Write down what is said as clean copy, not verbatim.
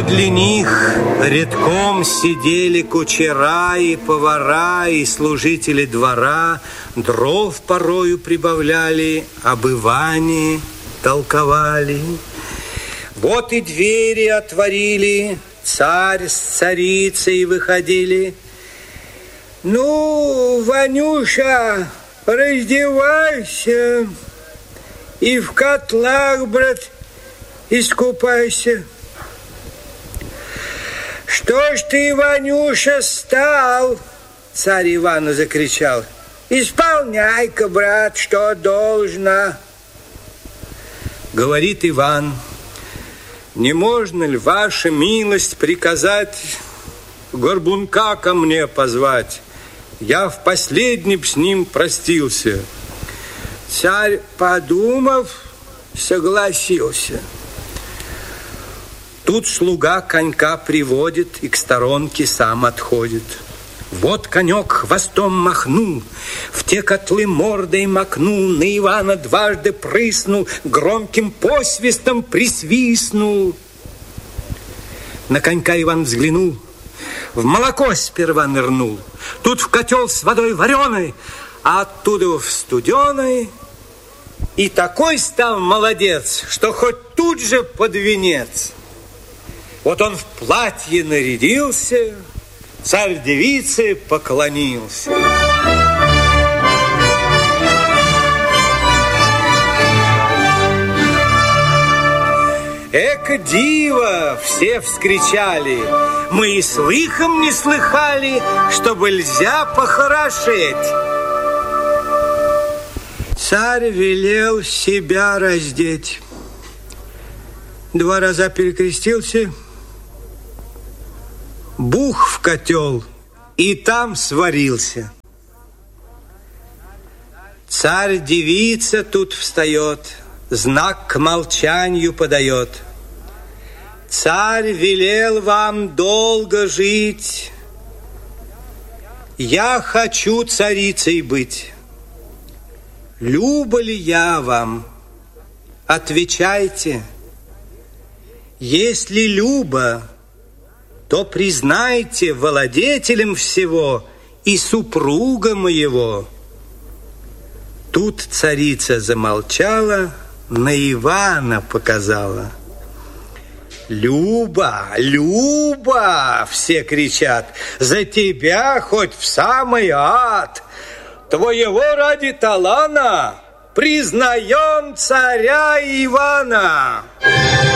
Подле них рядком сидели кучера и повара, и служители двора, дров порою прибавляли, об Иване толковали. Вот и двери отворили, царь с царицей выходили. Ну, Ванюша, раздевайся и в котлах, брат, искупайся. Что ж ты, Ванюша, стал? Царь Ивану закричал. Исполняй-ка, брат, что должно. Говорит Иван, не можно ли, ваша милость, приказать горбунка ко мне позвать? Я в последнем с ним простился. Царь, подумав, согласился. Тут слуга конька приводит и к сторонке сам отходит. Вот конек хвостом махнул, в те котлы мордой макнул, на Ивана дважды прыснул, громким посвистом присвистнул. На конька Иван взглянул, в молоко сперва нырнул, тут в котел с водой вареной, а оттуда в студеной. И такой стал молодец, что хоть тут же под венец. Вот он в платье нарядился, царь девице поклонился. Эка диво, все вскричали, мы и слыхом не слыхали, чтобы нельзя похорошеть. Царь велел себя раздеть. 2 раза перекрестился, бух в котел, и там сварился. Царь-девица тут встает, знак к молчанию подает. Царь велел вам долго жить, я хочу царицей быть. Люба ли я вам? Отвечайте. Если люба, то признайте владетелем всего и супруга моего. Тут царица замолчала, на Ивана показала. Люба, Люба, все кричат, за тебя хоть в самый ад. Твоего ради талана признаем царя Ивана.